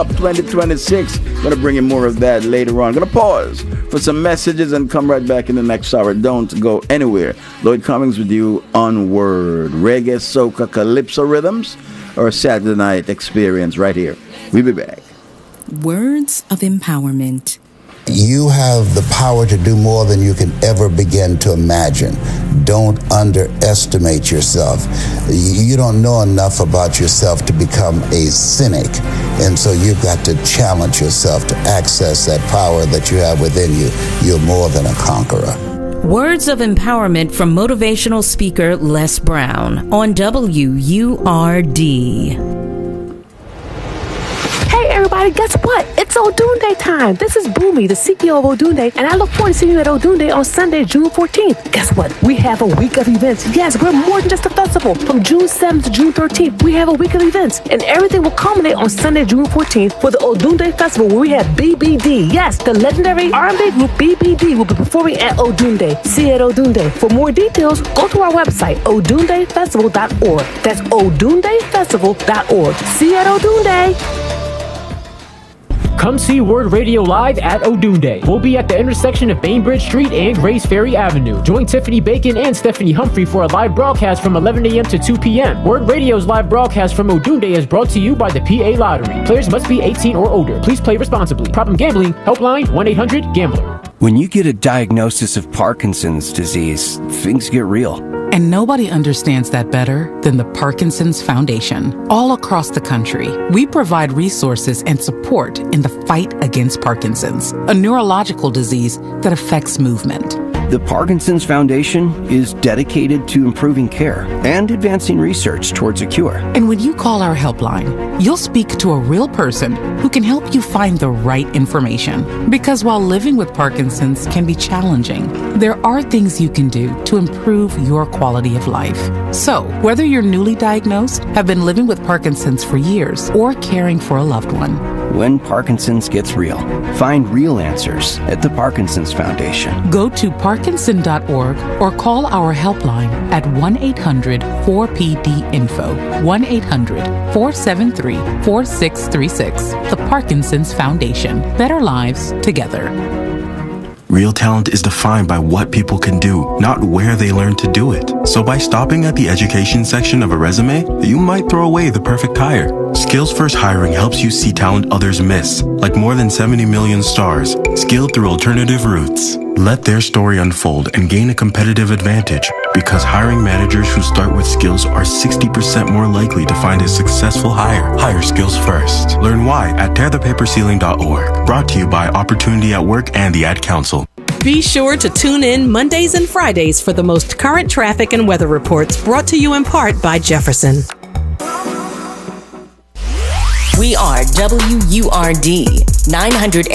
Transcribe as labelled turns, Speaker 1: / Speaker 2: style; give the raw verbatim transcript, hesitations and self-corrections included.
Speaker 1: twenty twenty-six. Gonna bring you more of that later on. Gonna pause for some messages and come right back in the next hour. Don't go anywhere. Lloyd Cummings with you on Word. Reggae, soca, calypso rhythms, or Saturday night experience right here. We'll be back.
Speaker 2: Words of empowerment.
Speaker 3: You have the power to do more than you can ever begin to imagine. Don't underestimate yourself. You don't know enough about yourself to become a cynic. And so you've got to challenge yourself to access that power that you have within you. You're more than a conqueror.
Speaker 2: Words of empowerment from motivational speaker Les Brown on W U R D.
Speaker 4: Hey everybody, guess what? It's Odunde time. This is Boomy, the C E O of Odunde, and I look forward to seeing you at Odunde on Sunday, June fourteenth. Guess what? We have a week of events. Yes, we're more than just a festival. From June seventh to June thirteenth, we have a week of events, and everything will culminate on Sunday, June fourteenth for the Odunde Festival, where we have B B D. Yes, the legendary R and B group B B D will be performing at Odunde. See you at Odunde. For more details, go to our website, odunde festival dot org. That's odunde festival dot org. See you at Odunde.
Speaker 5: Come see Word Radio live at Odunde. We'll be at the intersection of Bainbridge Street and Grace Ferry Avenue. Join Tiffany Bacon and Stephanie Humphrey for a live broadcast from eleven a.m. to two p.m. Word Radio's live broadcast from Odunde is brought to you by the P A Lottery. Players must be eighteen or older. Please play responsibly. Problem gambling. Helpline one eight hundred gambler.
Speaker 6: When you get a diagnosis of Parkinson's disease, things get real.
Speaker 7: And nobody understands that better than the Parkinson's Foundation. All across the country, we provide resources and support in the fight against Parkinson's, a neurological disease that affects movement.
Speaker 6: The Parkinson's Foundation is dedicated to improving care and advancing research towards a cure.
Speaker 7: And when you call our helpline, you'll speak to a real person who can help you find the right information. Because while living with Parkinson's can be challenging, there are things you can do to improve your quality of life. So, whether you're newly diagnosed, have been living with Parkinson's for years, or caring for a loved one,
Speaker 6: when Parkinson's gets real, find real answers at the Parkinson's Foundation.
Speaker 7: Go to parkinson dot org or call our helpline at one eight hundred four P D info, one eight hundred four seven three four six three six. The Parkinson's Foundation. Better lives together.
Speaker 8: Real talent is defined by what people can do, not where they learn to do it. So by stopping at the education section of a resume, you might throw away the perfect hire. Skills First Hiring helps you see talent others miss, like more than seventy million stars, skilled through alternative routes. Let their story unfold and gain a competitive advantage, because hiring managers who start with skills are sixty percent more likely to find a successful hire. Hire skills first. Learn why at tear the paper ceiling dot org. Brought to you by Opportunity at Work and the Ad Council.
Speaker 9: Be sure to tune in Mondays and Fridays for the most current traffic and weather reports, brought to you in part by Jefferson.
Speaker 2: We are W U R D nine hundred